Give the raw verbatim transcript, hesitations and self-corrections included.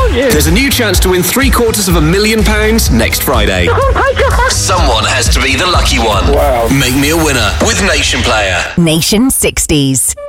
aren't you? There's a new chance to win three quarters of a million pounds next Friday. Someone has to be the lucky one. Wow. Make me a winner with Nation Player. Nation sixties.